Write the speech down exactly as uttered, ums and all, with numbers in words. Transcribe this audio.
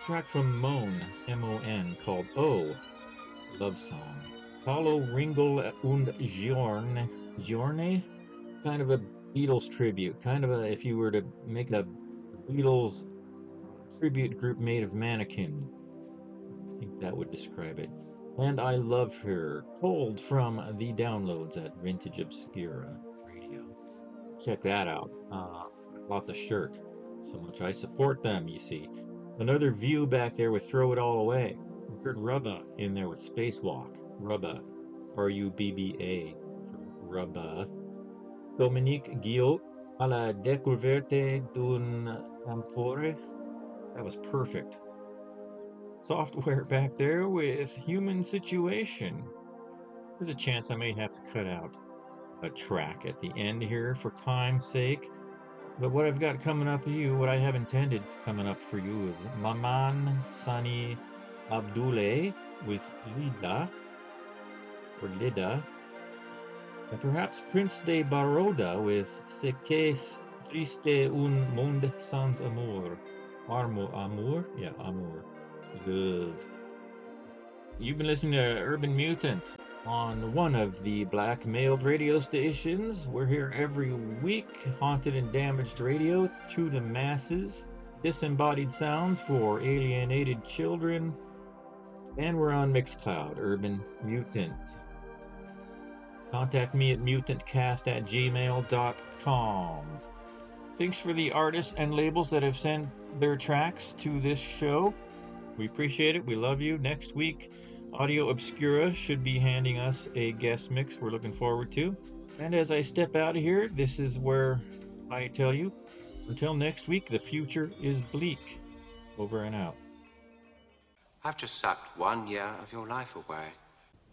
track from Moan, M O N, called Oh, Love Song. Paulo Ringel und Giorne, Giorne? Kind of a Beatles tribute. Kind of a, if you were to make a Beatles tribute group made of mannequins. I think that would describe it. And I Love Her, cold from the downloads at Vintage Obscura Radio. Check that out. Uh, I bought the shirt. So much I support them, you see. Another view back there with Throw It All Away. We heard Rubba in there with Spacewalk. Rubba. R U B B A. Rubba. Dominique Guillot à la découverte d'un amphore. That was perfect. Software back there with Human Situation. There's a chance I may have to cut out a track at the end here for time's sake. But what I've got coming up for you, what I have intended coming up for you is Maman Sani Abdule with Lida, or Lida, and perhaps Prince de Baroda with Se que triste un monde sans amour. Armo, amour? Yeah, amour. Love. You've been listening to Urban Mutant on one of the black mailed radio stations. We're here every week, haunted and damaged radio to the masses, disembodied sounds for alienated children, and we're on Mixcloud, Urban Mutant. Contact me at mutantcast at gmail dot com. Thanks for the artists and labels that have sent their tracks to this show. We appreciate it. We love you. Next week, Audio Obscura should be handing us a guest mix we're looking forward to. And as I step out of here, this is where I tell you, until next week, the future is bleak. Over and out. I've just sucked one year of your life away.